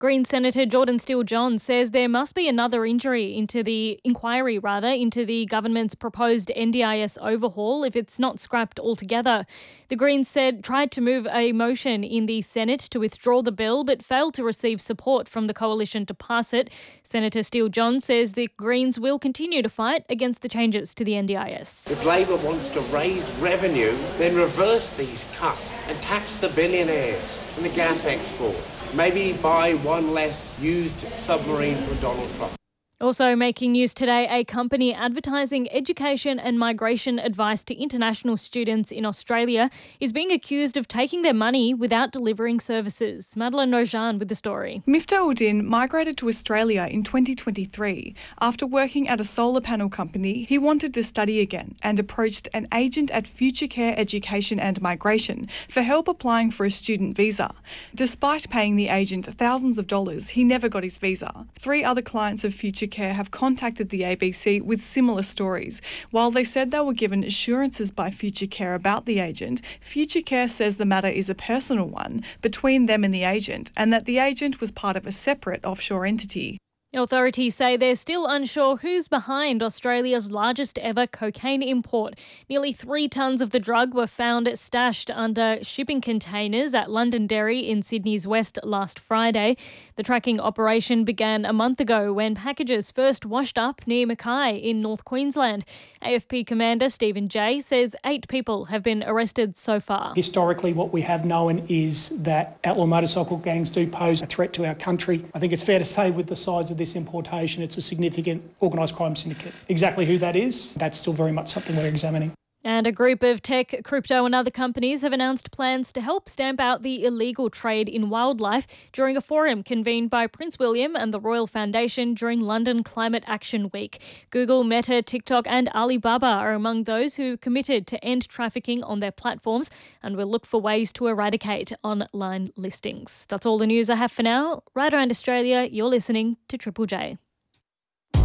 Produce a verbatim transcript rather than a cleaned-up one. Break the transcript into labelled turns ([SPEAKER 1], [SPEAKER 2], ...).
[SPEAKER 1] Green Senator Jordan Steele-John says there must be another injury into the inquiry rather into the government's proposed N D I S overhaul if it's not scrapped altogether. The Greens said tried to move a motion in the Senate to withdraw the bill but failed to receive support from the coalition to pass it. Senator Steele-John says the Greens will continue to fight against the changes to the N D I S.
[SPEAKER 2] If Labor wants to raise revenue, then reverse these cuts and tax the billionaires and the gas exports. Maybe buy one less used submarine from Donald Trump.
[SPEAKER 1] Also making news today, a company advertising education and migration advice to international students in Australia is being accused of taking their money without delivering services. Madeleine Nojan with the story.
[SPEAKER 3] Miftah-Uddin migrated to Australia in twenty twenty-three. After working at a solar panel company, he wanted to study again and approached an agent at Future Care Education and Migration for help applying for a student visa. Despite paying the agent thousands of dollars, he never got his visa. Three other clients of Future Care have contacted the A B C with similar stories. While they said they were given assurances by Future Care about the agent, Future Care says the matter is a personal one between them and the agent, and that the agent was part of a separate offshore entity.
[SPEAKER 1] Authorities say they're still unsure who's behind Australia's largest ever cocaine import. Nearly three tonnes of the drug were found stashed under shipping containers at Londonderry in Sydney's west last Friday. The tracking operation began a month ago when packages first washed up near Mackay in North Queensland. A F P commander Stephen Jay says eight people have been arrested so far.
[SPEAKER 4] Historically, what we have known is that outlaw motorcycle gangs do pose a threat to our country. I think it's fair to say with the size of this importation, it's a significant organised crime syndicate. Exactly who that is, that's still very much something we're examining.
[SPEAKER 1] And a group of tech, crypto and other companies have announced plans to help stamp out the illegal trade in wildlife during a forum convened by Prince William and the Royal Foundation during London Climate Action Week. Google, Meta, TikTok and Alibaba are among those who committed to end trafficking on their platforms and will look for ways to eradicate online listings. That's all the news I have for now. Right around Australia, you're listening to Triple J.